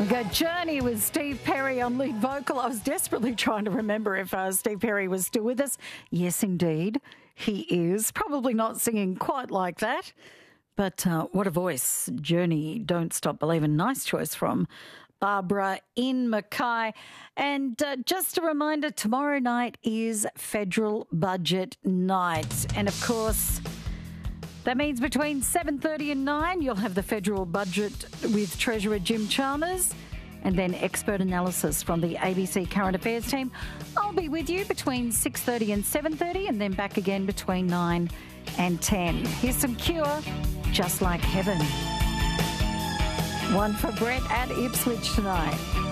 We go Journey with Steve Perry on lead vocal. I was desperately trying to remember if Steve Perry was still with us. Yes, indeed, he is. Probably not singing quite like that, but what a voice. Journey, Don't Stop Believing. Nice choice from Barbara in Mackay. And just a reminder, tomorrow night is federal budget night. And of course, that means between 7:30 and 9, you'll have the federal budget with Treasurer Jim Chalmers and then expert analysis from the ABC Current Affairs team. I'll be with you between 6:30 and 7:30 and then back again between 9 and 10. Here's some Cure, Just Like Heaven. One for Brett at Ipswich tonight.